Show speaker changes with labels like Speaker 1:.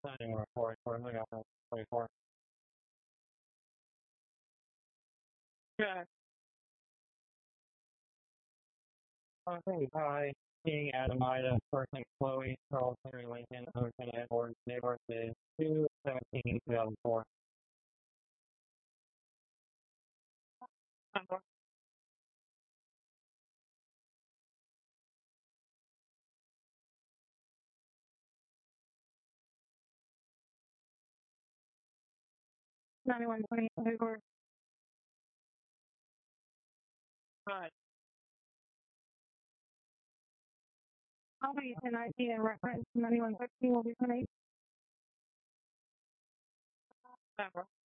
Speaker 1: Signing report for Lookout 24. Yeah, okay, hi. King Adamida, Person Chloe, Charles Henry Lincoln, Ocean Edwards, Neighbors is 2/17/2004. 9120 Hi. I'll be an IP and reference 9115 will be tonight.